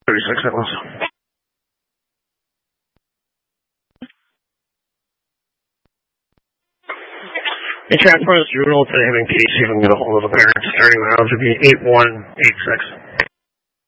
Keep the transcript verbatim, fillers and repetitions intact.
thirty-six seconds. In transfer, it's Juno to having P C if I can get a hold of the parents. Starting now to be eight one eight six.